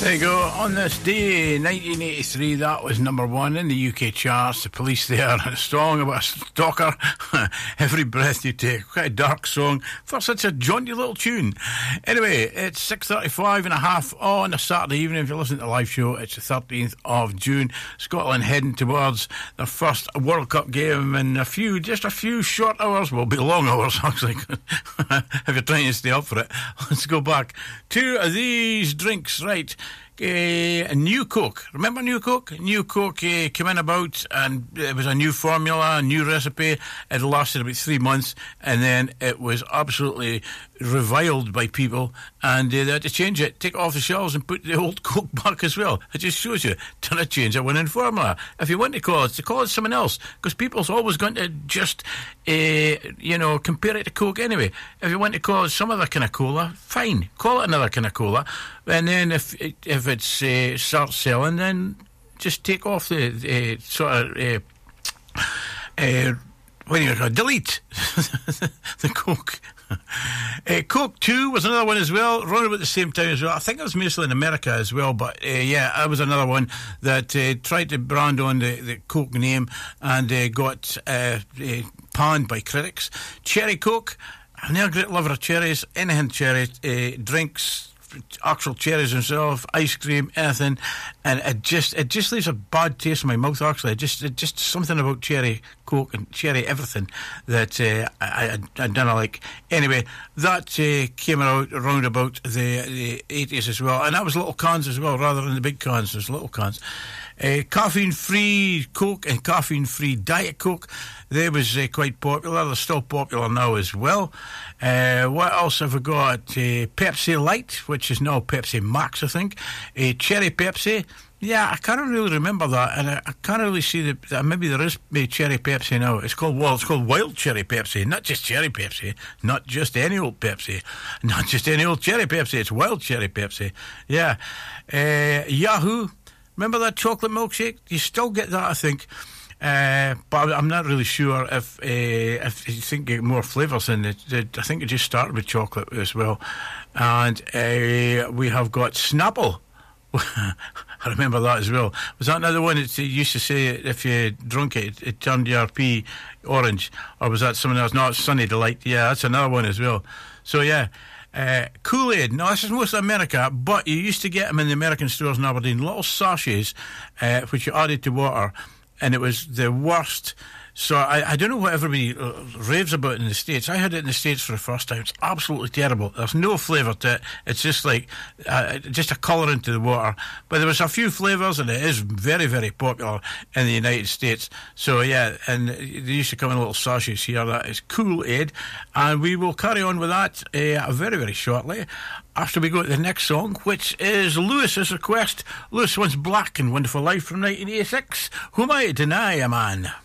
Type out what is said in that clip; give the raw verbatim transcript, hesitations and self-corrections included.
There you go. On this day, nineteen eighty-three, that was number one in the U K charts. The Police there, a song about a stalker. Every breath you take. Quite a dark song for such a jaunty little tune. Anyway, it's six thirty-five and a half on a Saturday evening. If you listen to the live show, it's the thirteenth of June. Scotland heading towards their first World Cup game in a few, just a few short hours. Well, be long hours, actually, if you're trying to stay up for it. Let's go back to these drinks, right? Uh, New Coke. Remember New Coke? New Coke uh, came in about, and it was a new formula, a new recipe. It lasted about three months, and then it was absolutely reviled by people, and uh, they had to change it, take it off the shelves and put the old Coke back as well. It just shows you, do not change a winning formula. If you want to call it, to call it something else, because people's always going to just, uh, you know, compare it to Coke anyway. If you want to call it some other kind of cola, fine, call it another kind of cola, and then if it, if it's uh, starts selling, then just take off the uh, sort of uh, uh, what do you call it? Delete the Coke. uh, Coke two was another one as well, around about the same time as well. I think it was mostly in America as well, but uh, yeah, that was another one that uh, tried to brand on the, the Coke name and uh, got uh, uh, panned by critics. Cherry Coke, I'm not a great lover of cherries, anything cherry, uh, drinks, actual cherries themselves, ice cream, anything, and it just it just leaves a bad taste in my mouth. Actually, it just it just something about cherry Coke and cherry everything that uh, I, I I don't like. Anyway, that uh, came out around about the, the eighties as well, and that was little cans as well, rather than the big cans. There's little cans. Uh, caffeine-free Coke and caffeine-free Diet Coke, they was uh, quite popular. They're still popular now as well. Uh, what else have we got? Uh, Pepsi Light, which is now Pepsi Max, I think. Uh, Cherry Pepsi. Yeah, I can't really remember that, and I, I can't really see the, uh, maybe there is uh, Cherry Pepsi now. It's called, well, it's called Wild Cherry Pepsi, not just Cherry Pepsi, not just any old Pepsi, not just any old Cherry Pepsi, it's Wild Cherry Pepsi. Yeah. Uh, Yahoo. Remember that chocolate milkshake? You still get that, I think. Uh, but I'm not really sure if uh, if you think you get more flavours in it. it. I think it just started with chocolate as well. And uh, we have got Snapple. I remember that as well. Was that another one that you used to say if you drunk it, it, it turned your pee orange? Or was that something else? No, it's Sunny Delight. Yeah, that's another one as well. So, yeah. Uh, Kool-Aid. Now, this is mostly America, but you used to get them in the American stores in Aberdeen, little sachets, uh, which you added to water, and it was the worst. So I, I don't know what everybody uh, raves about in the States. I had it in the States for the first time. It's absolutely terrible. There's no flavour to it. It's just like uh, just a colour into the water. But there was a few flavours, and it is very, very popular in the United States. So yeah, and they used to come in little sachets here. That is Kool-Aid, and we will carry on with that uh, very, very shortly after we go to the next song, which is Lewis's request. Lewis wants Black and Wonderful Life from nineteen eighty-six. Who am I to deny a man?